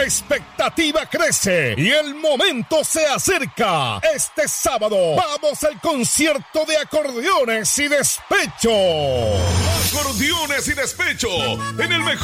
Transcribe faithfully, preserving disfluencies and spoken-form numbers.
expectativa crece y el momento se acerca. Este sábado vamos al concierto de Acordeones y Despecho. Acordeones y Despecho en el mejor